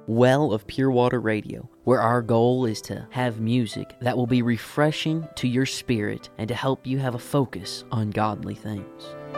Well of Pure Water Radio, where our goal is to have music that will be refreshing to your spirit and to help you have a focus on godly things.